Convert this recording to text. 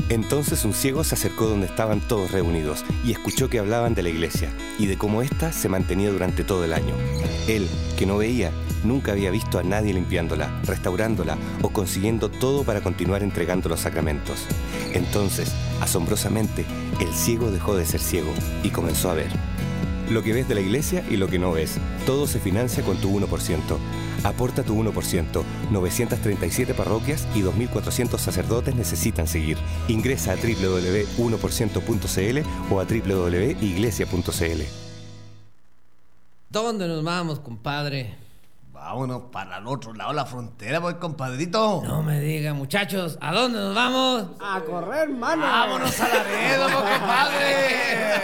Entonces un ciego se acercó donde estaban todos reunidos y escuchó que hablaban de la iglesia y de cómo ésta se mantenía durante todo el año. Él, que no veía, nunca había visto a nadie limpiándola, restaurándola o consiguiendo todo para continuar entregando los sacramentos. Entonces, asombrosamente, el ciego dejó de ser ciego y comenzó a ver. Lo que ves de la iglesia y lo que no ves, todo se financia con tu 1%. Aporta tu 1%. 937 parroquias y 2.400 sacerdotes necesitan seguir. Ingresa a www.1%.cl o a www.iglesia.cl. ¿Dónde nos vamos, compadre? Vámonos para el otro lado de la frontera, pues, compadrito. No me diga, muchachos, ¿a dónde nos vamos? A correr, mano. ¡Vámonos a Laredo, pues, compadre!